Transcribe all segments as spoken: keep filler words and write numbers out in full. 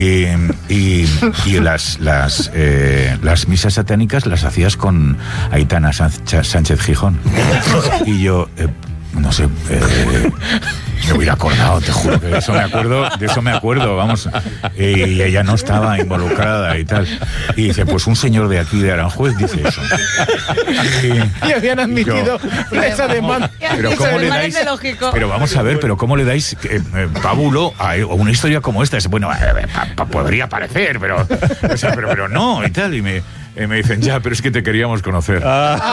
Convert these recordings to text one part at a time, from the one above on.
Y, y, y las las eh, las misas satánicas las hacías con Aitana Sánchez, Sánchez Gijón. Y yo, eh, no sé, eh, me hubiera acordado, te juro que de eso me acuerdo, de eso me acuerdo, vamos. Y ella no estaba involucrada y tal. Y dice, pues un señor de aquí de Aranjuez dice eso. Y, y habían admitido yo, esa demanda. Pero cómo le dais, pero vamos a ver, pero cómo le dais eh, eh, pábulo a, a una historia como esta. Es, bueno, eh, pa, pa, podría parecer, pero, o sea, pero, pero no y tal. Y me Eh, me dicen, ya, pero es que te queríamos conocer.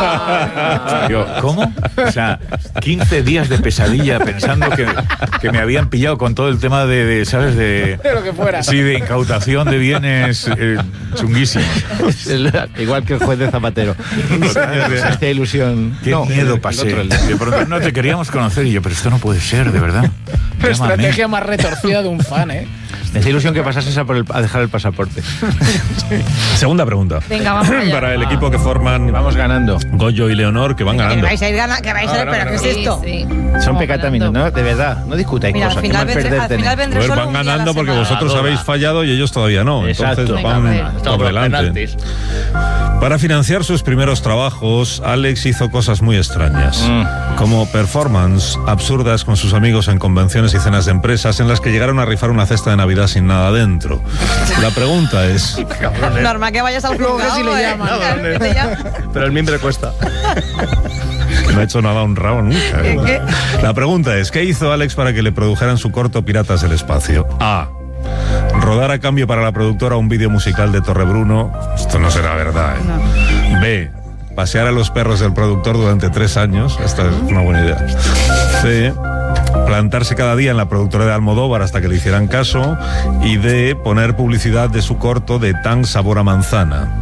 Ah. Yo, ¿cómo? O sea, quince días de pesadilla pensando que, que me habían pillado con todo el tema de, de ¿sabes? De, de lo que fuera. Sí, de incautación de bienes eh, chunguísimos. Igual que el juez de Zapatero. Hacía ilusión. Qué no, miedo el, pasé. el de pronto, no te queríamos conocer. Y yo, pero esto no puede ser, de verdad. La estrategia más retorcida de un fan, ¿eh? Me hacía ilusión que pasases a, por el, a dejar el pasaporte. Segunda pregunta. Venga, vamos allá. Para el equipo que forman vamos ganando. Goyo y Leonor, que van ganando. Que vais a ir ganando, que vais a ir, Ah, pero no, ¿qué no, es no. esto? Sí, sí. Son Vamos pecataminos, ¿no? De verdad, no discutáis Mira, cosas. al final, que mal vendré, al perder final vendré Pues solo van un día a la ganando porque semana. vosotros habéis fallado y ellos todavía no. Exacto. Entonces Venga, van venga. por delante. Para financiar sus primeros trabajos, Alex hizo cosas muy extrañas, Mm. como performance absurdas con sus amigos en convenciones y cenas de empresas en las que llegaron a rifar una cesta de Navidad sin nada dentro. La pregunta es... Normal que vayas al Luego que juzgado, si le ¿eh? llaman. Claro, que te llaman. Pero el mimbre cuesta. que no ha hecho nada honrado nunca. ¿Qué, qué? La pregunta es, ¿qué hizo Alex para que le produjeran su corto Piratas del Espacio? A. Rodar a cambio para la productora un vídeo musical de Torrebruno. Esto no será verdad, ¿eh? No. B. Pasear a los perros del productor durante tres años. Esta es una buena idea. C. Plantarse cada día en la productora de Almodóvar hasta que le hicieran caso. Y D. Poner publicidad de su corto de Tan sabor a manzana.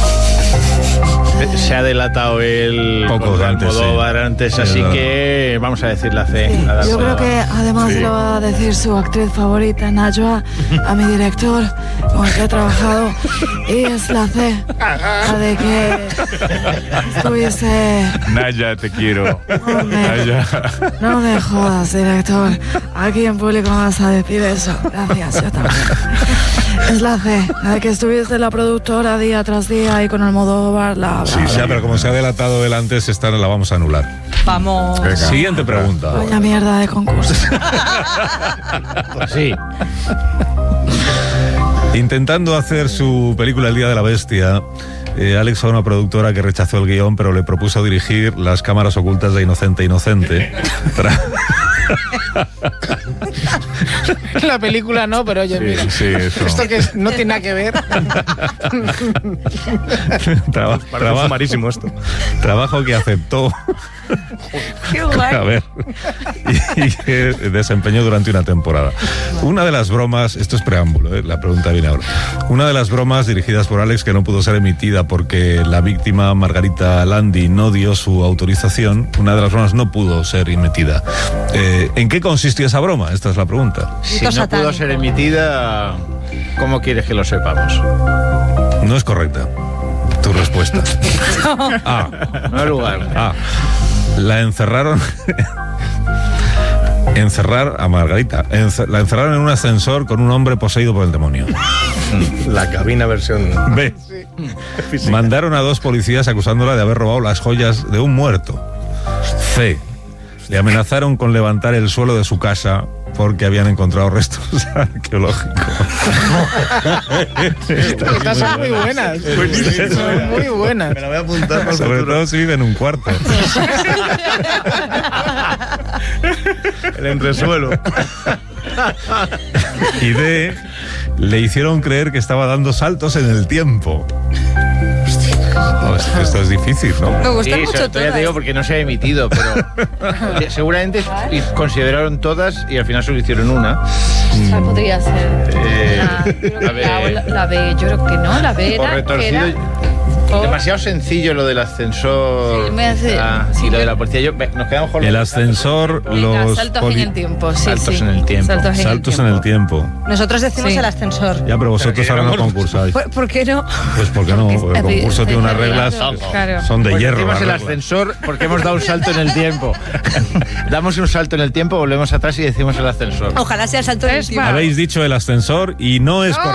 Se ha delatado el Poco antes, Almodóvar sí. antes, así Sí, que vamos a decir la C. La de Yo creo Almodóvar. que además Sí. lo va a decir su actriz favorita, Najwa, a mi director, con el que he trabajado, y es la C, la de que estuviste... Naya, te quiero. No me, Naya. no me jodas, director. Aquí en público me vas a decir eso. Gracias, yo también. Es la C, la de que estuviste en la productora día tras día y con Almodóvar, la... Sí, sí, pero como se ha delatado el antes, esta la vamos a anular. Vamos. Venga. Siguiente pregunta. Vaya mierda de concurso. Sí. Intentando hacer su película El Día de la Bestia, eh, Alex fue a una productora que rechazó el guión, pero le propuso dirigir Las cámaras ocultas de Inocente Inocente. Tra- La película no, pero oye, Sí, mira. sí, eso. Esto que es- no tiene nada que ver. Traba- Parece trabajo, sumarísimo esto. trabajo que aceptó. Qué guay. A ver, y, y que desempeñó durante una temporada. Una de las bromas, esto es preámbulo, ¿eh? La pregunta viene ahora. Una de las bromas dirigidas por Alex que no pudo ser emitida porque la víctima Margarita Landi no dio su autorización, una de las bromas no pudo ser emitida. Eh, ¿En qué consistió esa broma? Esta es la pregunta. Si Rito no pudo satánico. ser emitida, ¿cómo quieres que lo sepamos? No es correcta tu respuesta. A. No hay lugar. A. La encerraron... Encerrar a Margarita. Ence- la encerraron en un ascensor con un hombre poseído por el demonio. La cabina versión... B. física. Mandaron a dos policías acusándola de haber robado las joyas de un muerto. C. Le amenazaron con levantar el suelo de su casa porque habían encontrado restos arqueológicos. Estas son muy buenas. Son muy buenas. Me la voy a apuntar para el Sobre futuro. todo si vive en un cuarto. El entresuelo. Y D. Le hicieron creer que estaba dando saltos en el tiempo. No, es- esto es difícil, ¿no? Me gusta Sí, mucho sobre todo todo. ya te digo porque no se ha emitido, pero seguramente y consideraron todas y al final solo hicieron una. O sea, podría ser. Eh, La, yo creo que la B. la, la B, yo creo que no, la B Por era. que retorcido. era por- Demasiado sencillo lo del ascensor. Sí, me hace- Ah, sí, y lo yo- de la policía. Yo, ve, nos quedamos con lo El de- ascensor, Venga, los saltos poli- en el tiempo, sí, Saltos sí. en el tiempo. Saltos en saltos el en tiempo. el tiempo. Nosotros decimos Sí. el ascensor. Ya, pero vosotros Pero ahora que no llegamos- concursáis. ¿Por, por qué no? Pues porque no, porque el concurso tiene unas reglas, Claro. son de Pues hierro. decimos las el reglas. ascensor porque hemos dado un salto en el tiempo. Damos un salto en el tiempo, volvemos atrás y decimos el ascensor. Ojalá sea el salto del Es tiempo. más. Habéis dicho el ascensor y no es correcto.